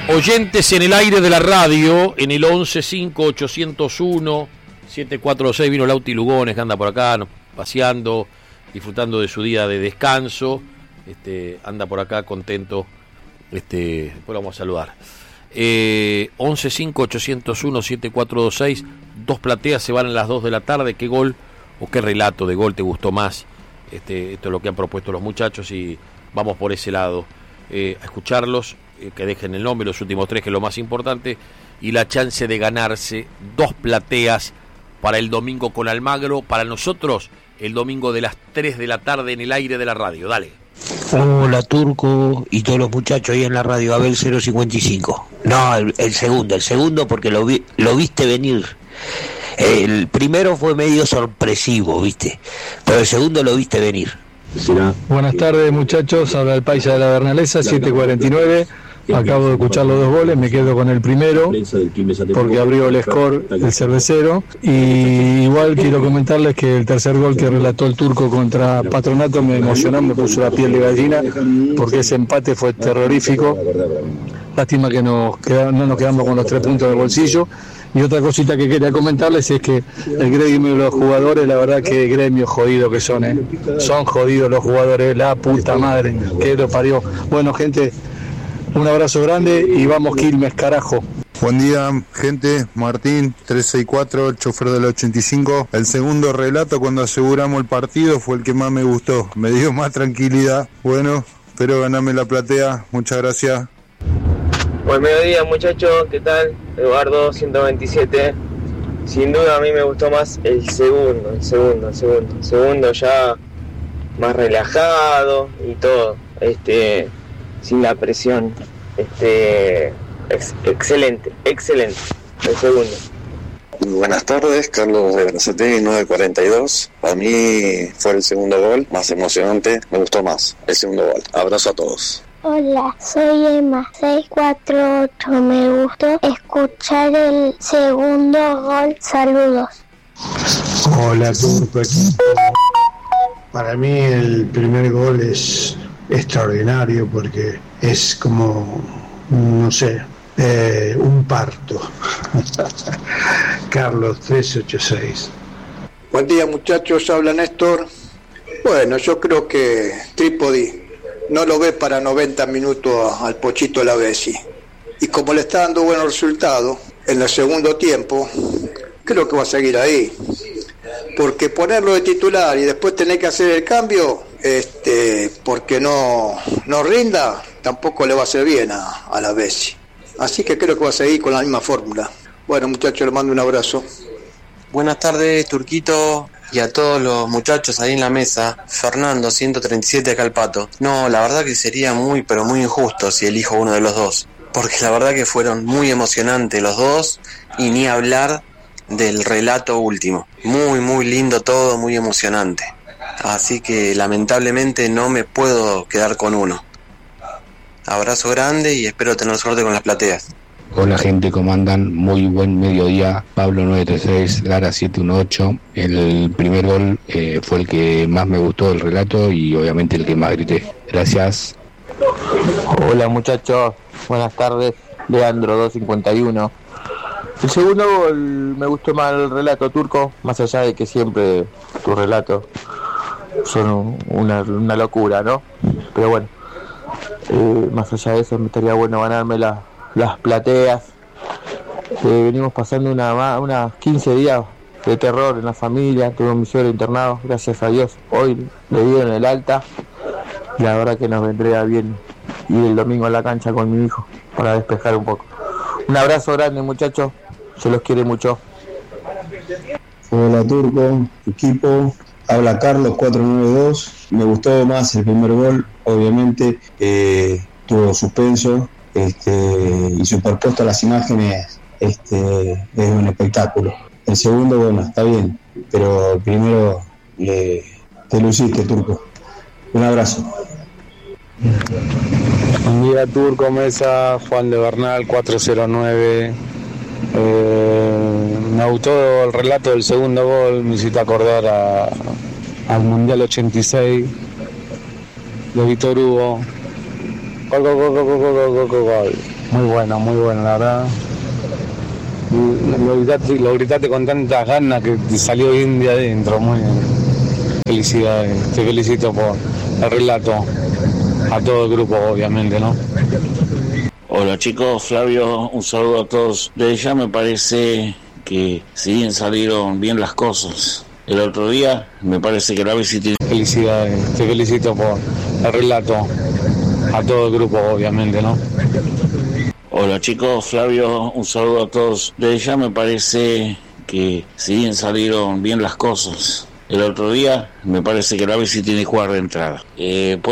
Oyentes en el aire de la radio, en el 115801-746, vino Lauti Lugones, que anda por acá paseando, disfrutando de su día de descanso, anda por acá contento, después lo vamos a saludar. 115801-7426, dos plateas se van a las 2 de la tarde. ¿Qué gol o qué relato de gol te gustó más? Esto es lo que han propuesto los muchachos y vamos por ese lado, a escucharlos. Que dejen el nombre, los últimos 3, que es lo más importante, y la chance de ganarse 2 plateas para el domingo con Almagro. Para nosotros, el domingo de las 3 de la tarde en el aire de la radio. Dale. Hola, Turco y todos los muchachos ahí en la radio. Abel 055. No, el segundo porque lo viste venir. El primero fue medio sorpresivo, viste, pero el segundo lo viste venir. Buenas tardes, muchachos, habla el paisa de la Bernalesa, 7:49. Acabo de escuchar los 2 goles, me quedo con el primero porque abrió el score el cervecero. Y igual quiero comentarles que el tercer gol que relató el Turco contra Patronato me emocionó, me puso la piel de gallina porque ese empate fue terrorífico. Lástima que no nos quedamos con los 3 puntos del bolsillo. Y otra cosita que quería comentarles es que el gremio de los jugadores, la verdad que gremio jodido que son, son jodidos los jugadores, la puta madre, que lo parió. Bueno, gente, un abrazo grande y vamos Quilmes, carajo. Buen día, gente. Martín, 364, el chofer del 85. El segundo relato cuando aseguramos el partido fue el que más me gustó. Me dio más tranquilidad. Bueno, espero ganarme la platea. Muchas gracias. Buen mediodía, muchachos. ¿Qué tal? Eduardo, 127. Sin duda a mí me gustó más el segundo. El segundo ya más relajado y todo. Sin la presión. Excelente. El segundo. Buenas tardes, Carlos de Bracetegui, 942. Para mí fue el segundo gol más emocionante, me gustó más el segundo gol. Abrazo a todos. Hola, soy Emma, 648. Me gustó escuchar el segundo gol. Saludos. Hola, Turco. Para mí el primer gol es extraordinario porque es como, no sé, un parto. Carlos, 386. Buen día, muchachos, habla Néstor. Bueno, yo creo que Trípodi no lo ve para 90 minutos al Pochito Lavezzi. Y como le está dando buenos resultados en el segundo tiempo, creo que va a seguir ahí. Porque ponerlo de titular y después tener que hacer el cambio, porque no rinda, tampoco le va a hacer bien a Lavezzi. Así que creo que va a seguir con la misma fórmula. Bueno, muchachos, les mando un abrazo. Buenas tardes, Turquito, y a todos los muchachos ahí en la mesa. Fernando, 137 Calpato. No, la verdad que sería muy, pero muy injusto si elijo uno de los dos. Porque la verdad que fueron muy emocionantes los dos, y ni hablar del relato último. Muy, muy lindo todo, muy emocionante. Así que lamentablemente no me puedo quedar con uno. Abrazo grande y espero tener suerte con las plateas. Hola gente, ¿cómo andan? Muy buen mediodía. Pablo 936, Lara 718. El primer gol fue el que más me gustó del relato y obviamente el que más grité. Gracias. Hola muchachos, buenas tardes. Leandro 251. El segundo gol me gustó más el relato, Turco, más allá de que siempre tus relatos son una locura, ¿no? Pero bueno, más allá de eso me estaría bueno ganarme las plateas. Venimos pasando unas 15 días de terror en la familia, tuve mi suegro internado, gracias a Dios. Hoy le dieron el alta y la verdad que nos vendría bien ir el domingo a la cancha con mi hijo para despejar un poco. Un abrazo grande, muchachos, se los quiere mucho. Hola Turco, equipo, habla Carlos 492. Me gustó más el primer gol, obviamente tuvo suspenso y superpuesto a las imágenes es un espectáculo. El segundo, bueno, está bien, pero el primero te luciste, Turco. Un abrazo. Buen día, Turco, Mesa, Juan de Bernal 409. Me gustó el relato del segundo gol, me hiciste acordar al Mundial 86 de Víctor Hugo. Gol. Muy bueno, la verdad. Lo gritaste con tantas ganas que te salió bien de adentro. Muy bien. Felicidades, te felicito por el relato. A todo el grupo, obviamente, ¿no? Hola chicos, Flavio, un saludo a todos. Desde ya me parece que si bien salieron bien las cosas el otro día, me parece que la Bessi tiene... Felicidades, te felicito por el relato. A todo el grupo, obviamente, ¿no? Hola chicos, Flavio, un saludo a todos. Desde ya me parece que si bien salieron bien las cosas el otro día, me parece que la Bessi tiene que jugar de entrada.